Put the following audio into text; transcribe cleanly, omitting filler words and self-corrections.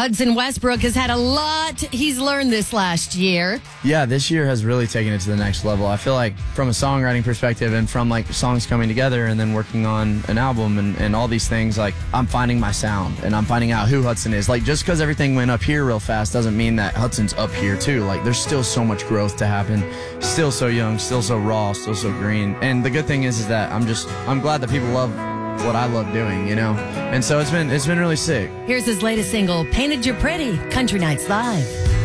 Hudson Westbrook has had a lot he's learned this last year. Yeah, this year has really taken it to the next level. I feel like from a songwriting perspective and from like songs coming together and then working on an album and all these things, like I'm finding my sound and I'm finding out who Hudson is. Like just because everything went up here real fast doesn't mean that Hudson's up here too. Like there's still so much growth to happen. Still so young, still so raw, still so green. And the good thing is that I'm glad that people love what I love doing, you know? And so it's been really sick. Here's his latest single, Painted You're Pretty, Country Nights Live.